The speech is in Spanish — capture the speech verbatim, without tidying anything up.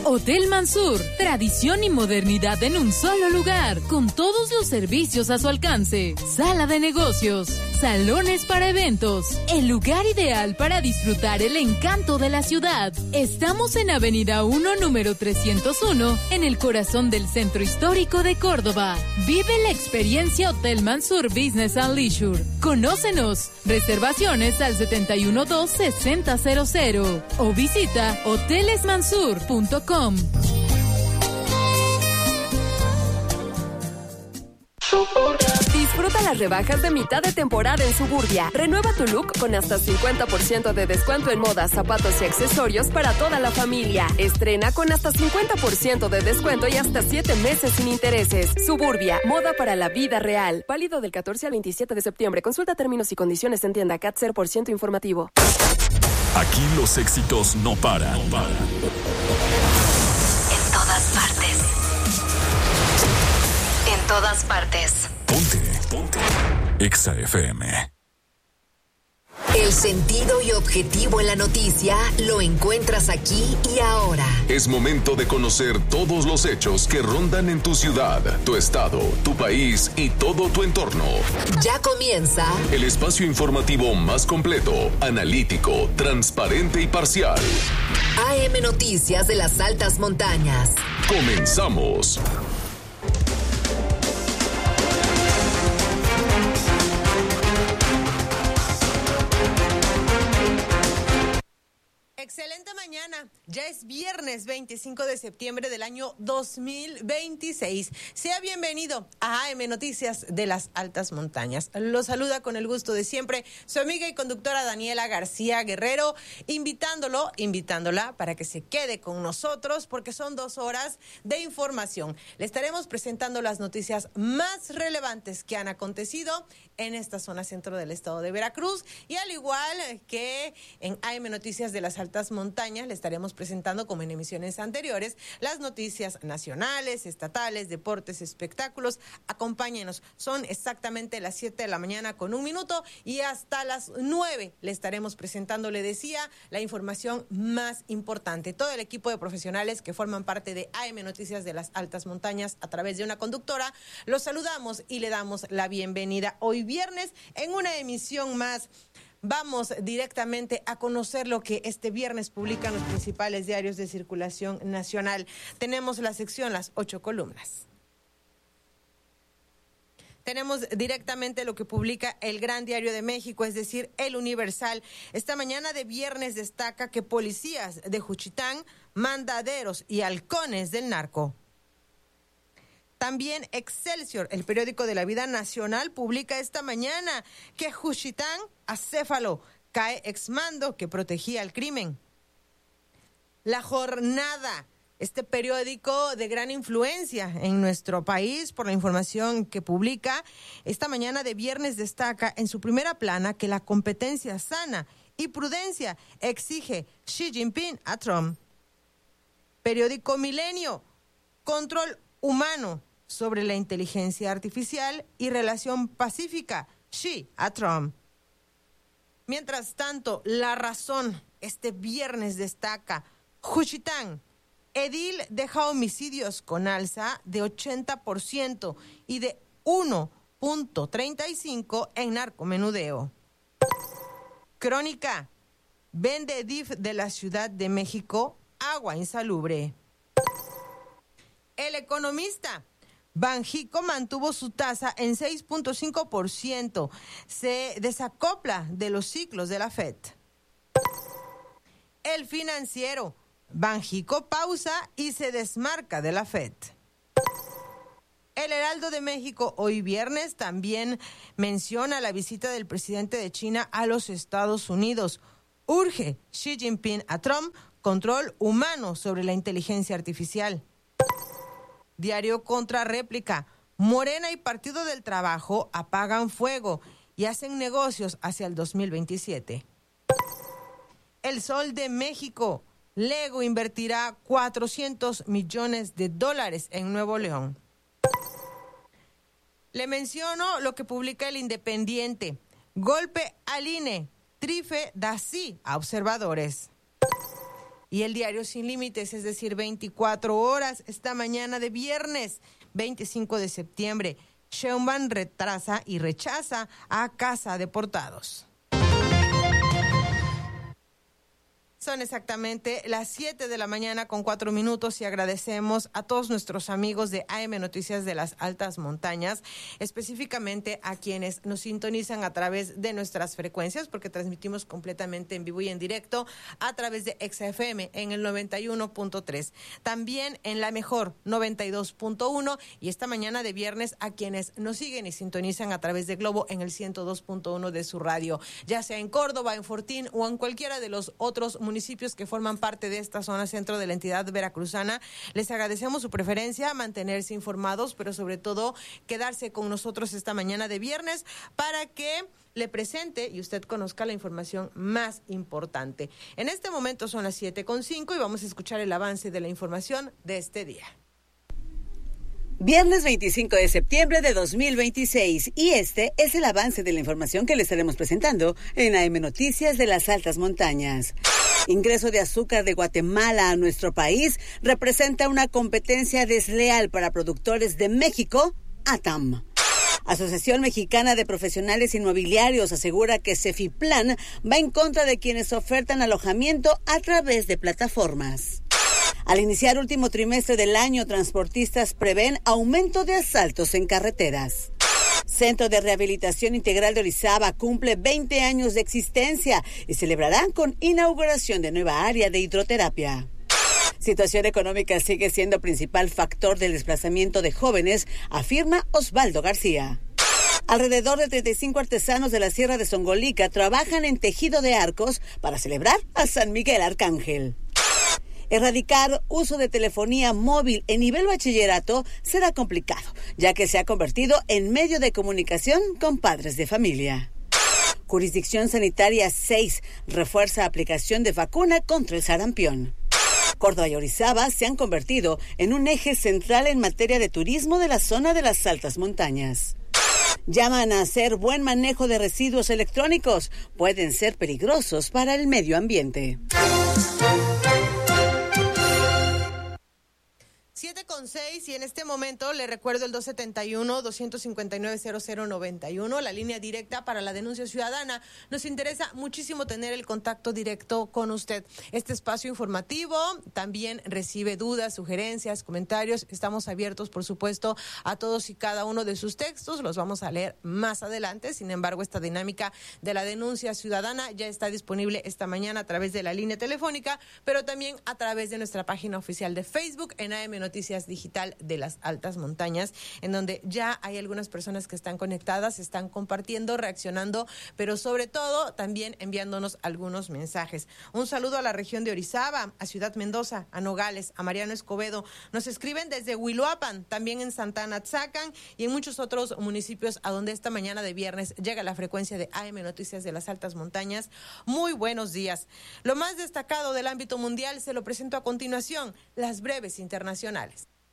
Hotel Mansur, tradición y modernidad en un solo lugar, con todos los servicios a su alcance. Sala de negocios, salones para eventos, el lugar ideal para disfrutar el encanto de la ciudad. Estamos en Avenida uno, número trescientos uno, en el corazón del Centro Histórico de Córdoba. Vive la experiencia Hotel Mansur Business and Leisure. Conócenos. Reservaciones al setenta y uno dos sesenta cero cero o visita hoteles mansur punto com. Disfruta las rebajas de mitad de temporada en Suburbia. Renueva tu look con hasta cincuenta por ciento de descuento en moda, zapatos y accesorios para toda la familia. Estrena con hasta cincuenta por ciento de descuento y hasta siete meses sin intereses. Suburbia, moda para la vida real. Válido del catorce al veintisiete de septiembre. Consulta términos y condiciones en tienda C A T cero por ciento informativo. Aquí los éxitos no paran. No paran. En todas partes. En todas partes. Ponte, ponte. Exa F M. El sentido y objetivo en la noticia lo encuentras aquí y ahora. Es momento de conocer todos los hechos que rondan en tu ciudad, tu estado, tu país y todo tu entorno. Ya comienza el espacio informativo más completo, analítico, transparente y parcial. A M Noticias de las Altas Montañas. Comenzamos. Excelente mañana, ya es viernes veinticinco de septiembre del año dos mil veintiséis. Sea bienvenido a A M Noticias de las Altas Montañas. Lo saluda con el gusto de siempre su amiga y conductora Daniela García Guerrero, invitándolo, invitándola para que se quede con nosotros porque son dos horas de información. Le estaremos presentando las noticias más relevantes que han acontecido en esta zona centro del estado de Veracruz y al igual que en A M Noticias de las Altas Montañas le estaremos presentando, como en emisiones anteriores, las noticias nacionales, estatales, deportes, espectáculos. Acompáñenos, son exactamente las siete de la mañana con un minuto y hasta las nueve le estaremos presentando, le decía, la información más importante. Todo el equipo de profesionales que forman parte de A M Noticias de las Altas Montañas a través de una conductora, los saludamos y le damos la bienvenida hoy viernes en una emisión más. Vamos directamente a conocer lo que este viernes publican los principales diarios de circulación nacional. Tenemos la sección Las Ocho Columnas. Tenemos directamente lo que publica el Gran Diario de México, es decir, El Universal. Esta mañana de viernes destaca que policías de Juchitán, mandaderos y halcones del narco. También Excelsior, el periódico de la vida nacional, publica esta mañana que Juchitán, acéfalo, cae exmando que protegía el crimen. La Jornada, este periódico de gran influencia en nuestro país por la información que publica, esta mañana de viernes destaca en su primera plana que la competencia sana y prudencia exige Xi Jinping a Trump. Periódico Milenio, control humano sobre la inteligencia artificial y relación pacífica, Xi a Trump. Mientras tanto, La Razón, este viernes destaca, Juchitán, edil deja homicidios con alza de ochenta por ciento y de uno punto treinta y cinco en narcomenudeo. Crónica, vende D I F de la Ciudad de México agua insalubre. El Economista, Banjico mantuvo su tasa en seis punto cinco por ciento. Se desacopla de los ciclos de la Fed. El Financiero, Banjico pausa y se desmarca de la Fed. El Heraldo de México, hoy viernes, también menciona la visita del presidente de China a los Estados Unidos. Urge Xi Jinping a Trump control humano sobre la inteligencia artificial. Diario Contrarréplica, Morena y Partido del Trabajo apagan fuego y hacen negocios hacia el dos mil veintisiete. El Sol de México, Lego invertirá cuatrocientos millones de dólares en Nuevo León. Le menciono lo que publica El Independiente. Golpe al I N E, Trife da sí a observadores. y el diario Sin Límites, es decir, veinticuatro horas, esta mañana de viernes veinticinco de septiembre. Sheinbaum retrasa y rechaza a Casa Deportados. Son exactamente las siete de la mañana con cuatro minutos y agradecemos a todos nuestros amigos de A M Noticias de las Altas Montañas, específicamente a quienes nos sintonizan a través de nuestras frecuencias, porque transmitimos completamente en vivo y en directo a través de Exa F M en el noventa y uno punto tres, también en La Mejor noventa y dos punto uno, y esta mañana de viernes a quienes nos siguen y sintonizan a través de Globo en el ciento dos punto uno de su radio, ya sea en Córdoba, en Fortín o en cualquiera de los otros municipios municipios que forman parte de esta zona centro de la entidad veracruzana. Les agradecemos su preferencia, mantenerse informados, pero sobre todo quedarse con nosotros esta mañana de viernes para que le presente y usted conozca la información más importante. En este momento son las siete con cinco y vamos a escuchar el avance de la información de este día. Viernes veinticinco de septiembre de dos mil veintiséis, y este es el avance de la información que le estaremos presentando en A M Noticias de las Altas Montañas. Ingreso de azúcar de Guatemala a nuestro país representa una competencia desleal para productores de México, ATAM. Asociación Mexicana de Profesionales Inmobiliarios asegura que Cefiplan va en contra de quienes ofertan alojamiento a través de plataformas. Al iniciar último trimestre del año, transportistas prevén aumento de asaltos en carreteras. Centro de Rehabilitación Integral de Orizaba cumple veinte años de existencia y celebrarán con inauguración de nueva área de hidroterapia. Situación económica sigue siendo principal factor del desplazamiento de jóvenes, afirma Osvaldo García. Alrededor de treinta y cinco artesanos de la Sierra de Songolica trabajan en tejido de arcos para celebrar a San Miguel Arcángel. Erradicar uso de telefonía móvil en nivel bachillerato será complicado, ya que se ha convertido en medio de comunicación con padres de familia. Jurisdicción Sanitaria seis refuerza aplicación de vacuna contra el sarampión. Córdoba y Orizaba se han convertido en un eje central en materia de turismo de la zona de las altas montañas. Llaman a hacer buen manejo de residuos electrónicos, pueden ser peligrosos para el medio ambiente. siete con seis, y en este momento le recuerdo el dos setenta y uno, dos cincuenta y nueve, cero cero noventa y uno, la línea directa para la denuncia ciudadana. Nos interesa muchísimo tener el contacto directo con usted. Este espacio informativo también recibe dudas, sugerencias, comentarios. Estamos abiertos, por supuesto, a todos y cada uno de sus textos. Los vamos a leer más adelante. Sin embargo, esta dinámica de la denuncia ciudadana ya está disponible esta mañana a través de la línea telefónica, pero también a través de nuestra página oficial de Facebook en A M Noticias Digital de las Altas Montañas, en donde ya hay algunas personas que están conectadas, están compartiendo, reaccionando, pero sobre todo también enviándonos algunos mensajes. Un saludo a la región de Orizaba, a Ciudad Mendoza, a Nogales, a Mariano Escobedo. Nos escriben desde Huiloapan, también en Santana Tzacan y en muchos otros municipios a donde esta mañana de viernes llega la frecuencia de A M Noticias de las Altas Montañas. Muy buenos días. Lo más destacado del ámbito mundial se lo presento a continuación, las breves internacionales.